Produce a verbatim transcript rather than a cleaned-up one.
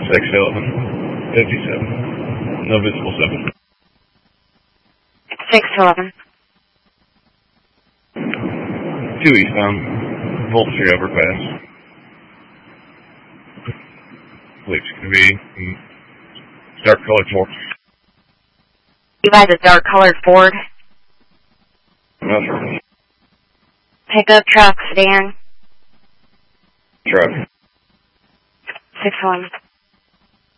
six eleven fifty-seven. No visible seven. six eleven. Two eastbound. Volt Street overpass. Believe it's going to be dark colored Ford. You buy the dark colored Ford? No, sir. Pickup truck, sedan? Truck. six one.